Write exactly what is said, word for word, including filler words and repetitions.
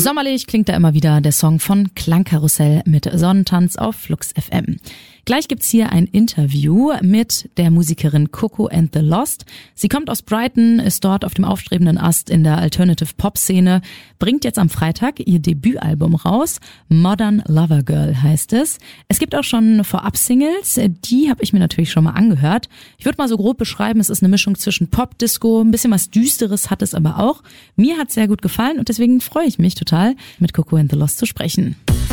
Sommerlich klingt da immer wieder der Song von Klangkarussell mit Sonnentanz auf Flux F M. Gleich gibt's hier ein Interview mit der Musikerin Coco and the Lost. Sie kommt aus Brighton, ist dort auf dem aufstrebenden Ast in der Alternative-Pop-Szene, bringt jetzt am Freitag ihr Debütalbum raus. Modern Lover Girl heißt es. Es gibt auch schon Vorab-Singles, die habe ich mir natürlich schon mal angehört. Ich würde mal so grob beschreiben, es ist eine Mischung zwischen Pop, Disco, ein bisschen was Düsteres hat es aber auch. Mir hat's sehr gut gefallen und deswegen freue ich mich total, mit Coco and the Lost zu sprechen.